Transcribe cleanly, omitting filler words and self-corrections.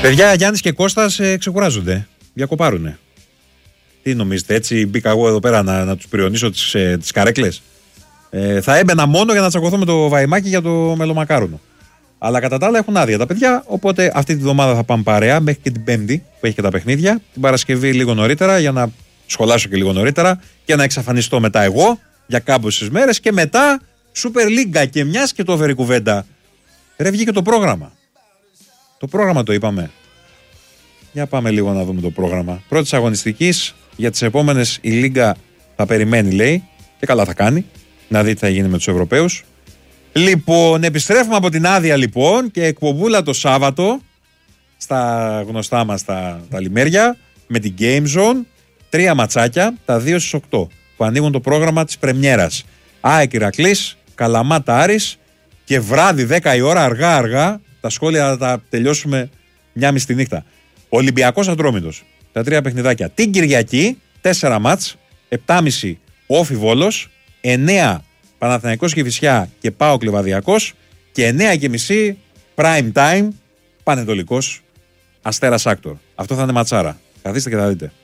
Παιδιά, Γιάννης και Κώστας ξεκουράζονται. Διακοπάρουνε. Τι νομίζετε, έτσι μπήκα εγώ εδώ πέρα να τους πριονίσω τις καρέκλες. Θα έμπαινα μόνο για να τσακωθώ με το Βαϊμάκι για το μελομακάρουνο. Αλλά κατά τα άλλα έχουν άδεια τα παιδιά. Οπότε αυτή τη βδομάδα θα πάμε παρέα μέχρι και την Πέμπτη που έχει και τα παιχνίδια. Την Παρασκευή λίγο νωρίτερα για να σχολάσω και λίγο νωρίτερα και να εξαφανιστώ μετά εγώ για κάμποσες μέρες. Και μετά Super League. Και μιας και το έφερε κουβέντα. Ρε, βγήκε το πρόγραμμα. Το πρόγραμμα το είπαμε. Για πάμε λίγο να δούμε το πρόγραμμα. Πρώτης αγωνιστικής για τις επόμενες η Λίγκα θα περιμένει, λέει, και καλά θα κάνει. Να δει τι θα γίνει με τους Ευρωπαίους. Λοιπόν, επιστρέφουμε από την άδεια λοιπόν και εκπομπούλα το Σάββατο στα γνωστά μας τα λιμέρια με την Game Zone. 3 ματσάκια, τα 2 στις 8 που ανοίγουν το πρόγραμμα της πρεμιέρας. ΑΕΚ Ηρακλής, Καλαμάτα Άρης και βράδυ 10 η ώρα αργά. Τα σχόλια θα τα τελειώσουμε 1:30 τη νύχτα. Ολυμπιακός Ατρόμητος. Τα 3 παιχνιδάκια. Την Κυριακή 4 μάτς, 7:30 Όφι Βόλος, 9 Παναθηναϊκός Κηφισιά και ΠΑΟΚ Λιβαδιακός και 9:30 Prime Time Πανετολικός Αστέρας Άκτορ. Αυτό θα είναι ματσάρα. Καθίστε και θα δείτε.